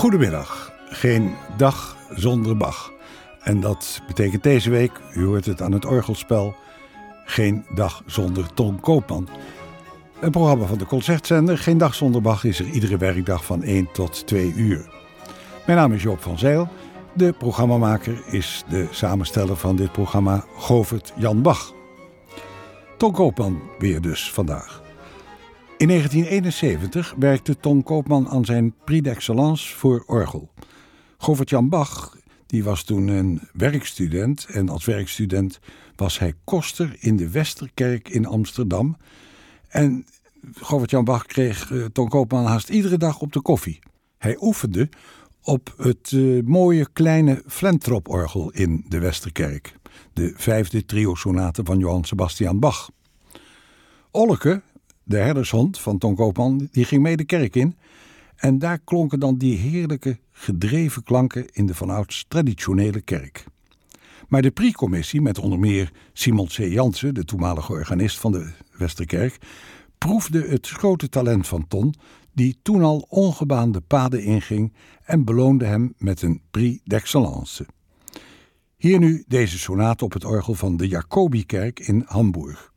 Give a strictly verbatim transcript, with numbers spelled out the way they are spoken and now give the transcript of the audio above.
Goedemiddag, geen dag zonder Bach. En dat betekent deze week, u hoort het aan het orgelspel, geen dag zonder Ton Koopman. Een programma van de Concertzender, Geen Dag Zonder Bach, is er iedere werkdag van één tot twee uur. Mijn naam is Joop van Zijl. De programmamaker is de samensteller van dit programma, Govert Jan Bach. Ton Koopman weer dus vandaag. In negentien eenenzeventig werkte Ton Koopman aan zijn Prix d'Excellence voor orgel. Govert Jan Bach die was toen een werkstudent en als werkstudent was hij koster in de Westerkerk in Amsterdam. En Govert Jan Bach kreeg uh, Ton Koopman haast iedere dag op de koffie. Hij oefende op het uh, mooie kleine Flentrop-orgel in de Westerkerk. De vijfde trio-sonate van Johann Sebastian Bach. Olleke, de herdershond van Ton Koopman, die ging mee de kerk in. En daar klonken dan die heerlijke gedreven klanken in de vanouds traditionele kerk. Maar de Prix-commissie, met onder meer Simon C. Jansen, de toenmalige organist van de Westerkerk, proefde het grote talent van Ton, die toen al ongebaande paden inging, en beloonde hem met een Prix d'Excellence. Hier nu deze sonate op het orgel van de Jacobikerk in Hamburg.